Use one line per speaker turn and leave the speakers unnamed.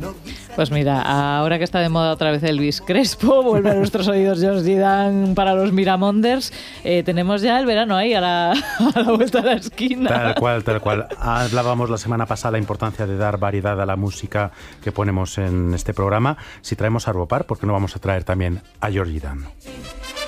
Pues mira, ahora que está de moda otra vez Elvis Crespo, vuelve a nuestros oídos Georgie Dan para los Miramonders. Tenemos ya el verano ahí a la vuelta de la esquina.
Tal cual. Hablábamos la semana pasada la importancia de dar variedad a la música que ponemos en este programa. Si traemos a Arbopar, ¿por qué no vamos a traer también a Georgie Dan?